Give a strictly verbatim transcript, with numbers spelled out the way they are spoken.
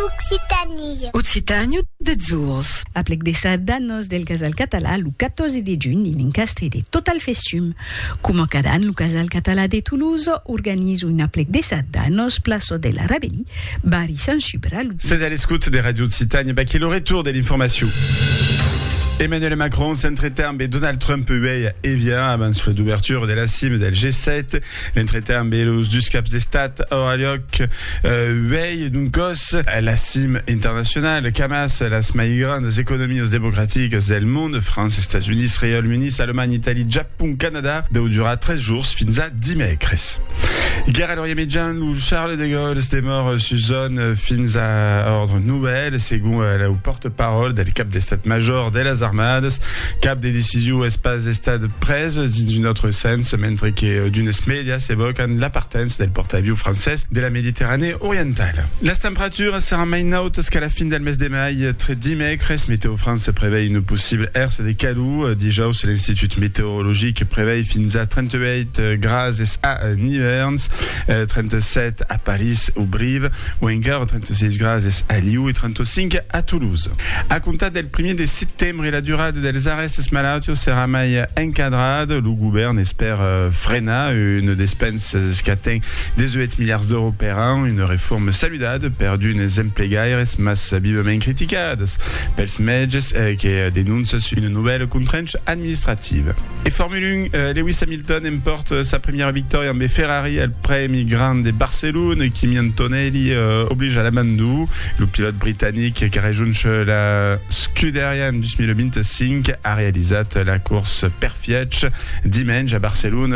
Occitanie. Occitânio de Azores. A plec d'estat d'annos del casal català, lo catorze de giugn, il incastre de total festum. Come cada an, lo casal català de Toulouse organise una plec d'estat d'annos, plaço de la Rabelli, Bari San Subra. C'est à l'écoute des radios d'Occitanie, bah, qui est le retour de l'information. Emmanuel Macron s'entretient avec Donald Trump uei e via abans l'ouverture de la cime del G sept. L'entretien avec los dus caps d'estat aura lloc uei d'un cos la cime internationale camas las mai grandes economies democratiques del monde, France, États-Unis, Israël, Unis, Allemagne, Italie, Japon, Canada, deu durera tres jours fins a dimecres. Guerre à l'Orient Médian, où Charles de Gaulle est mort Suzanne fins a ordre nouvel, según le porte-parole del cap d'estat-major de las armades, cap des décisions espace d'estat presse dins un autre sens, mentre que d'unes medias evoquen l'appartenance del porte-avions français de la Méditerranée orientale. Les températures seran mai nautes qu'à la fin del mes de mai, tre dimecres. Météo France préveille une possible herse de calou. Dijous, l'Institut météorologique préveille fins a trente-huit grases a Niverns, trente-sept à Paris ou Brive, ou encore trente-six grases à Lyon et trente-cinq à Toulouse. A comptar del premier de septembre, la durada dels arrestes malautos sera mai encadrada. Le gouvernement espère euh, freiner une dépense qui atteint dix-huit milliards d'euros par an, une réforme saludada per d'unes emplegaires mas vivament criticades pels metges eh, qui dénoncent une nouvelle contrainte administrative. Et Formule un, euh, Lewis Hamilton emporte sa première victoire en Ferrari al Premi Grand de Barcelone. Kimi Antonelli euh, oblige à l'abandon. Le pilote britannique qui rejunge la Scuderia en deux mille vingt-cinq a réalisé la course perfect dimanche à Barcelone